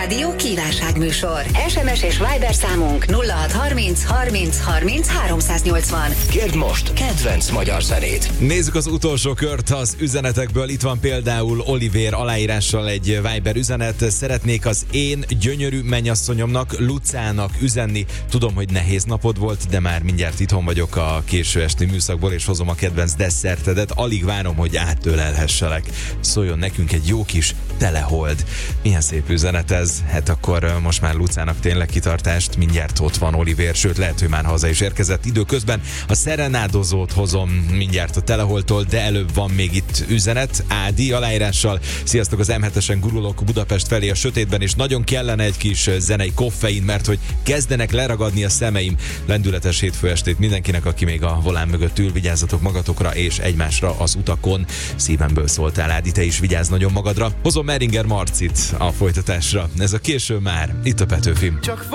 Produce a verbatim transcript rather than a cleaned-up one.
Rádió kívánságműsor. es em es és Viber számunk nulla hat harminc harminc harminc háromszáznyolcvan. Kérd most kedvenc magyar zenét. Nézzük az utolsó kört az üzenetekből. Itt van például Olivér aláírással egy Viber üzenet. Szeretnék az én gyönyörű mennyasszonyomnak, Lucának üzenni. Tudom, hogy nehéz napod volt, de már mindjárt itthon vagyok a késő esti műszakból, és hozom a kedvenc desszertedet. Alig várom, hogy áttölelhesselek. Szóljon nekünk egy jó kis telehold. Milyen szép üzenet ez. Hát akkor most már Lucának tényleg kitartást. Mindjárt ott van Olivér, sőt lehet, hogy már haza is érkezett. Időközben a szerenádozót hozom mindjárt a teleholtól, de előbb van még itt üzenet Ádi aláírással. Sziasztok, az em hetesen gurulok Budapest felé a sötétben, és nagyon kellene egy kis zenei koffein, mert hogy kezdenek leragadni a szemeim. Lendületes hétfő estét mindenkinek, aki még a volán mögött ül, vigyázzatok magatokra és egymásra az utakon. Szívemből szóltál, Ádi, te is vigyázz nagyon magadra. Hozom Meringer Marcit a folytatásra. Ez a Késő már, itt a Petőfim. Csak